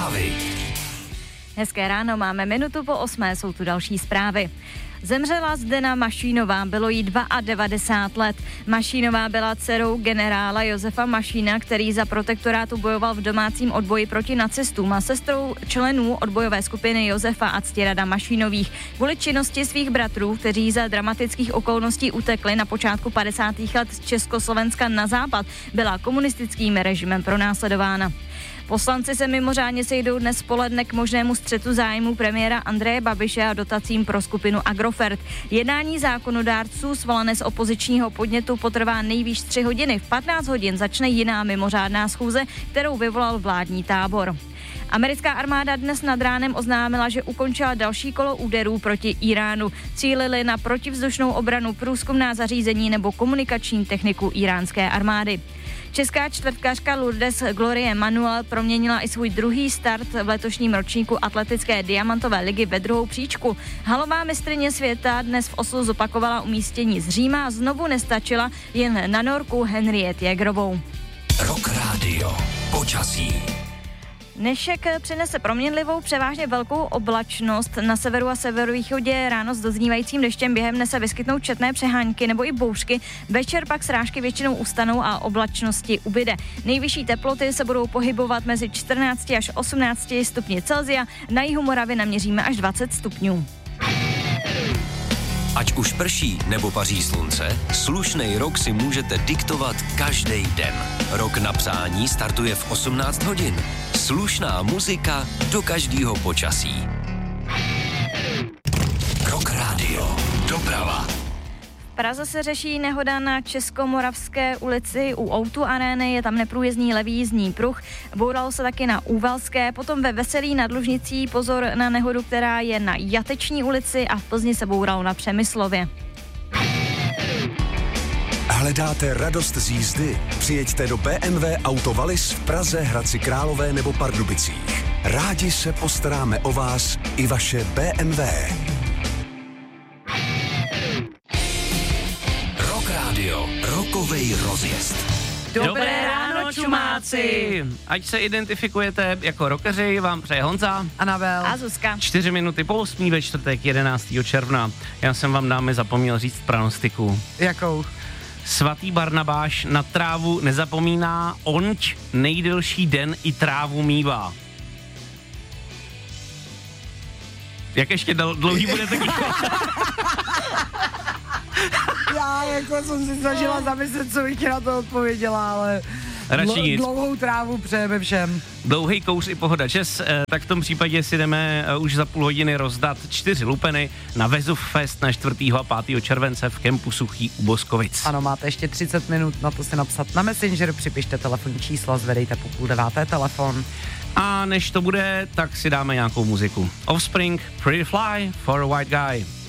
Zprávy. Hezké ráno, máme minutu po 8, jsou tu další zprávy. Zemřela Zdena Mašínová, bylo jí 92 let. Mašínová byla dcerou generála Josefa Mašína, který za protektorátu bojoval v domácím odboji proti nacistům, a sestrou členů odbojové skupiny Josefa a Ctirada Mašínových. Kvůli činnosti svých bratrů, kteří za dramatických okolností utekli na počátku 50. let z Československa na západ, byla komunistickým režimem pronásledována. Poslanci se mimořádně sejdou dnes poledne k možnému střetu zájmu premiéra Andreje Babiše a dotacím pro skupinu Agrofert. Jednání zákonodárců svolané z opozičního podnětu potrvá nejvýš 3 hodiny. V 15 hodin začne jiná mimořádná schůze, kterou vyvolal vládní tábor. Americká armáda dnes nad ránem oznámila, že ukončila další kolo úderů proti Iránu. Cílili na protivzdušnou obranu, průzkumná zařízení nebo komunikační techniku iránské armády. Česká čtvrtkařka Lourdes Glorie Manuel proměnila i svůj druhý start v letošním ročníku atletické diamantové ligy ve druhou příčku. Halová mistryně světa dnes v Oslu zopakovala umístění z Říma a znovu nestačila jen na Norku Henriette Jägerovou. Rock Radio. Počasí. Dnešek přinese proměnlivou, převážně velkou oblačnost. Na severu a severovýchodě ráno s doznívajícím deštěm, během dne se vyskytnou četné přehánky nebo i bouřky. Večer pak srážky většinou ustanou a oblačnosti ubyde. Nejvyšší teploty se budou pohybovat mezi 14 až 18 stupni Celsia. Na jihu Moravy naměříme až 20 stupňů. Ať už prší nebo paří slunce, slušnej rok si můžete diktovat každý den. Rok na přání startuje v 18 hodin. Slušná muzika do každého počasí. Rock Radio. Doprava. V Praze se řeší nehoda na Českomoravské ulici u O2 Arény, je tam neprůjezdný levý jízdní pruh. Bouralo se taky na Úvalské, potom ve Veselí nad Lužnicí pozor na nehodu, která je na Jateční ulici, a v Plzni se bouralo na Přemyslově. Hledáte radost z jízdy? Přijeďte do BMW Auto Wallis v Praze, Hradci Králové nebo Pardubicích. Rádi se postaráme o vás i vaše BMW. Rock Radio. Rokovej rozjezd. Dobré ráno, čumáci! Ať se identifikujete jako rockeři, vám přeje Honza, Anabel A Zuzka. 4 minuty po 8 ve čtvrtek 11. června. Já jsem vám, dámy, zapomněl říct pranostiku. Jakou? Svatý Barnabáš na trávu nezapomíná, onč nejdelší den i trávu mívá. Jak ještě dlouhý bude taky? Já jako jsem si snažila zamyslet, co bych ti na to odpověděla, ale Radši nic. Dlouhou trávu přejeme všem. Dlouhej kouř i pohoda čes, tak v tom případě si jdeme už za půl hodiny rozdat 4 lupeny na Vezův Fest na 4. a 5. července v kempu Suchý u Boskovic. Ano, máte ještě 30 minut na to si napsat na Messenger, připište telefonní číslo, zvedejte po 8:30 telefon. A než to bude, tak si dáme nějakou muziku. Offspring, Pretty Fly for a White Guy.